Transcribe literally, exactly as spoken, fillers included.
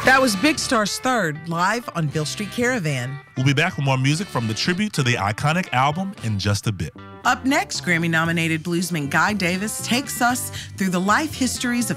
That was Big Star's Third, live on Beale Street Caravan. We'll be back with more music from the tribute to the iconic album in just a bit. Up next, Grammy-nominated bluesman Guy Davis takes us through the life histories of